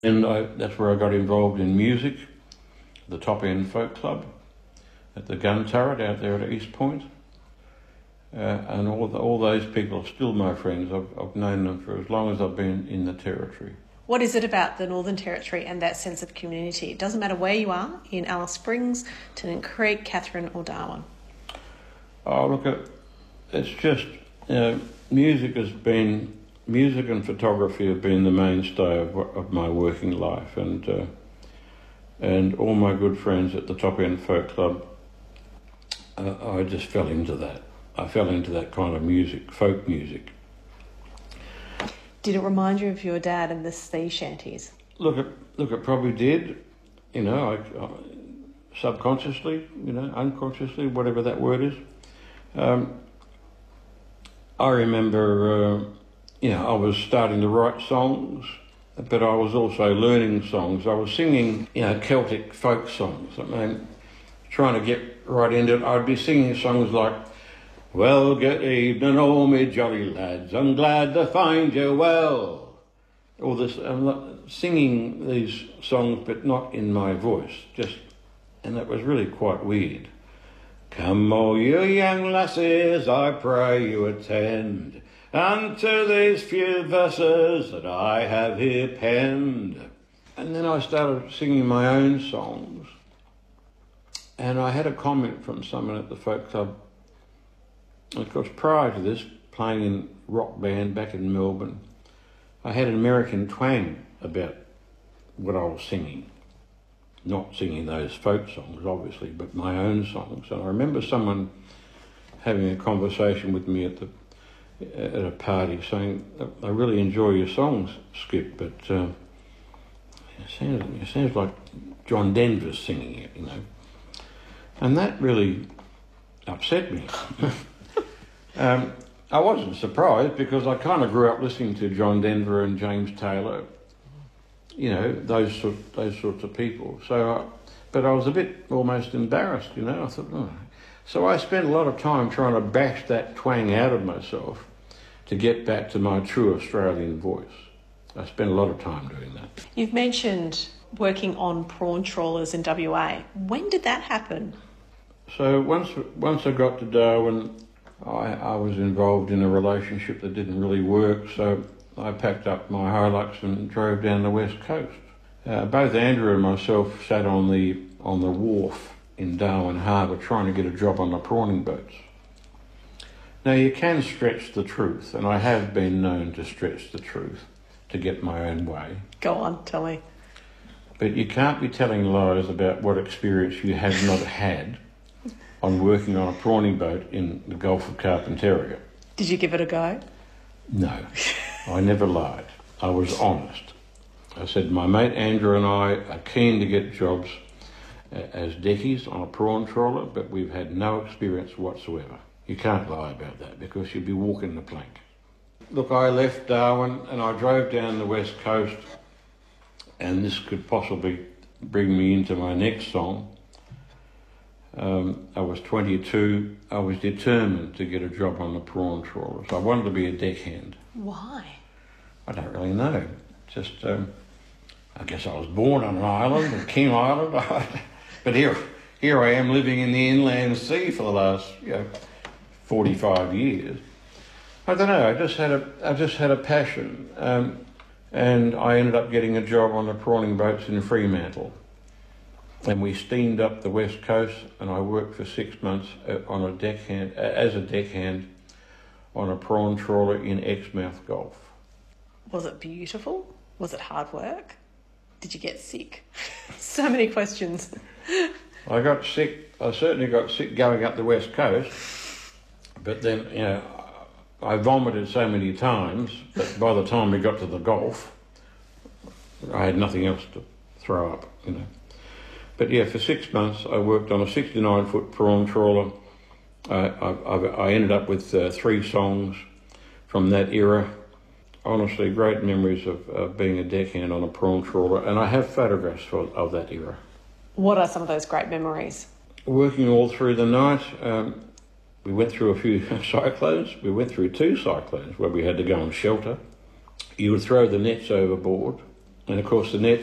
And that's where I got involved in music, the Top End Folk Club at the Gun Turret out there at East Point. And all those people are still my friends. I've known them for as long as I've been in the Territory. What is it about the Northern Territory and that sense of community? It doesn't matter where you are, in Alice Springs, Tennant Creek, Katherine or Darwin. Oh, look, it's just, music and photography have been the mainstay of my working life, and all my good friends at the Top End Folk Club, I just fell into that. I fell into that kind of music, folk music. Did it remind you of your dad and the sea shanties? Look, it probably did. You know, I subconsciously, unconsciously, whatever that word is. I remember, I was starting to write songs, but I was also learning songs. I was singing, Celtic folk songs. I mean, trying to get right into it. I'd be singing songs like, "Well, good evening, all me jolly lads, I'm glad to find you well." All this, I'm singing these songs, but not in my voice, and it was really quite weird. "Come all you young lasses, I pray you attend unto these few verses that I have here penned." And then I started singing my own songs, and I had a comment from someone at the folk club. Of course, prior to this, playing in rock band back in Melbourne, I had an American twang about what I was singing. Not singing those folk songs, obviously, but my own songs. And I remember someone having a conversation with me at a party saying, "I really enjoy your songs, Skip, but it sounds like John Denver's singing it, And that really upset me. I wasn't surprised because I kind of grew up listening to John Denver and James Taylor, those sorts of people. But I was a bit almost embarrassed, I thought, oh. So I spent a lot of time trying to bash that twang out of myself to get back to my true Australian voice. I spent a lot of time doing that. You've mentioned working on prawn trawlers in WA. When did that happen? So once I got to Darwin, I was involved in a relationship that didn't really work, so I packed up my Hilux and drove down the west coast. Both Andrew and myself sat on the wharf in Darwin Harbour trying to get a job on the prawning boats. Now you can stretch the truth, and I have been known to stretch the truth to get my own way. Go on, tell me. But you can't be telling lies about what experience you have not had on working on a prawning boat in the Gulf of Carpentaria. Did you give it a go? No, I never lied. I was honest. I said my mate Andrew and I are keen to get jobs as deckies on a prawn trawler, but we've had no experience whatsoever. You can't lie about that because you'd be walking the plank. Look, I left Darwin and I drove down the west coast, and this could possibly bring me into my next song. I was 22. I was determined to get a job on the prawn trawlers. I wanted to be a deckhand. Why? I don't really know. Just, I guess I was born on an island, King Island. But here I am living in the inland sea for the last 45 years. I don't know. I just had a passion, and I ended up getting a job on the prawning boats in Fremantle. And we steamed up the west coast, and I worked for 6 months as a deckhand on a prawn trawler in Exmouth Gulf. Was it beautiful? Was it hard work? Did you get sick? So many questions. I got sick. I certainly got sick going up the west coast, but then I vomited so many times that by the time we got to the Gulf, I had nothing else to throw up. But for 6 months I worked on a 69-foot prawn trawler. I ended up with 3 songs from that era. Honestly, great memories of being a deckhand on a prawn trawler, and I have photographs of that era. What are some of those great memories? Working all through the night. We went through a few cyclones. We went through 2 cyclones where we had to go on shelter. You would throw the nets overboard, And of course the net